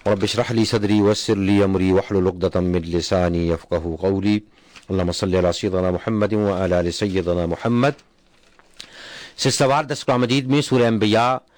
Rabbi इश्रह ली सदरी वयस्सिर ली अमरी वहलुल उक़दतम मिन लिसानी यफ़क़हू क़ौली। अल्लाहुम्मा सल्लि अला सय्यिदिना मुहम्मदिन व अला आलि सय्यिदिना मुहम्मद। सिलसिलावार दर्स कुरान मजीद में सूरह अंबिया